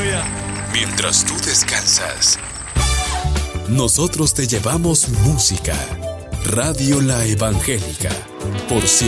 Mientras tú descansas, nosotros te llevamos música. Radio La Evangélica, por